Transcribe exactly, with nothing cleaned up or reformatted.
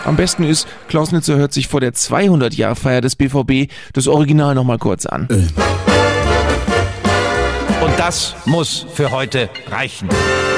Am besten ist, Klaus Nitzer hört sich vor der zweihundert-Jahr-Feier des B V B das Original nochmal kurz an. Und das muss für heute reichen.